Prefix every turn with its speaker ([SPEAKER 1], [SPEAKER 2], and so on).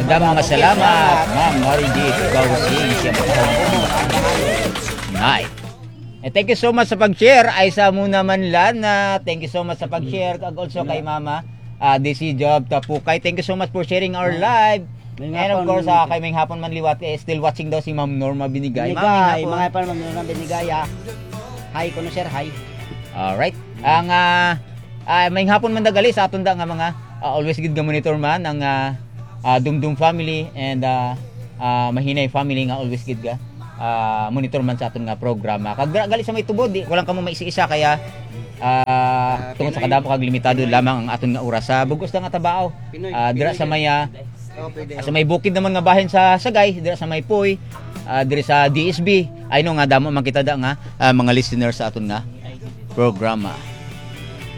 [SPEAKER 1] Madam mga salamat, Ma'am Maridit Gausing siya po. Night. Thank you so much sa pag-share. Ay sa muna man lan na thank you so much sa pag-share. Kag also kay Mama DC Job Tapukay. Thank you so much for sharing our live. And of course, kay Ming Hapon man liwat still watching daw si Ma'am Norma Binigay.
[SPEAKER 2] Binigay, mga pa Ma'am Norma Binigay. Hi ko no sir, hi.
[SPEAKER 1] Alright. Ang Ming Hapon man dagali sa aton da nga mga always good nga monitor man ang Dumdum family and Mahinay family nga always good ga. Monitor man sa aton nga programa. Kag gali sa may tubod, di walang kamo maisi-isa kaya tungod sa kadamo kag limitado lamang ang aton nga oras sa bugos nga tabao. Dira sa may bukid naman nga bahin sa Sagay, dira sa may Puy, dira sa DSB. Ay no nga damo man kita da nga mga listeners sa aton nga programa.